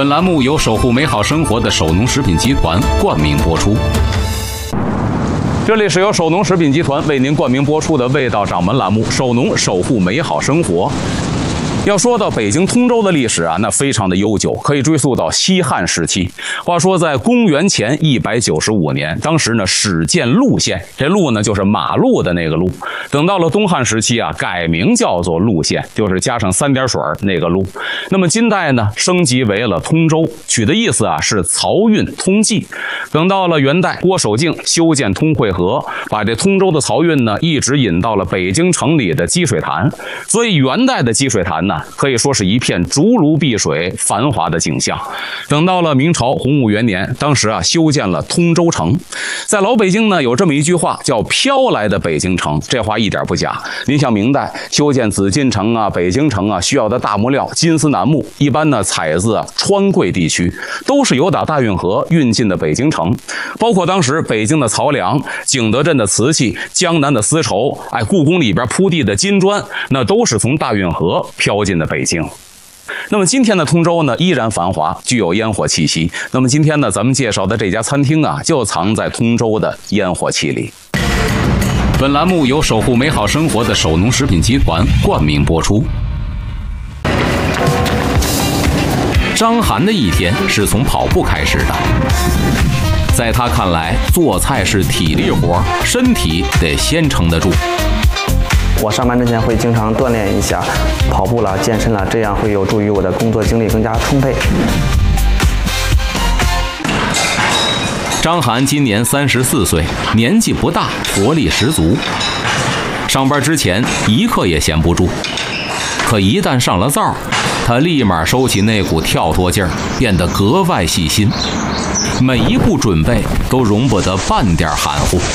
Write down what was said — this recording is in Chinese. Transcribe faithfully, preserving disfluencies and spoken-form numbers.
本栏目由守护美好生活的守农食品集团冠名播出。这里是由守农食品集团为您冠名播出的《味道掌门》栏目，守农守护美好生活。要说到北京通州的历史啊，那非常的悠久，可以追溯到西汉时期。话说在公元前一百九十五年，当时呢始建陆县，这陆呢就是马路的那个路。等到了东汉时期啊，改名叫做陆县，就是加上三点水那个陆。那么金代呢升级为了通州，取的意思啊是漕运通济。等到了元代，郭守敬修建通惠河，把这通州的漕运呢一直引到了北京城里的积水潭。所以元代的积水潭呢可以说是一片竹炉碧水、繁华的景象。等到了明朝洪武元年，当时啊修建了通州城。在老北京呢有这么一句话叫飘来的北京城，这话一点不假。您像明代修建紫禁城啊、北京城啊需要的大木料金丝楠木，一般呢采自啊川贵地区，都是由打大运河运进的北京城。包括当时北京的漕粮、景德镇的瓷器、江南的丝绸，哎，故宫里边铺地的金砖，那都是从大运河飘进的北京。那么今天的通州呢依然繁华，具有烟火气息。那么今天呢咱们介绍的这家餐厅啊，就藏在通州的烟火气里。本栏目由守护美好生活的守农食品集团冠名播出。张涵的一天是从跑步开始的。在他看来，做菜是体力活，身体得先撑得住。 我上班之前会经常锻炼一下，跑步了、健身了，这样会有助于我的工作精力更加充沛。 张涵今年三十四岁，年纪不大，活力十足。上班之前一刻也闲不住，可一旦上了灶，他立马收起那股跳脱劲儿，变得格外细心。每一步准备都容不得半点含糊。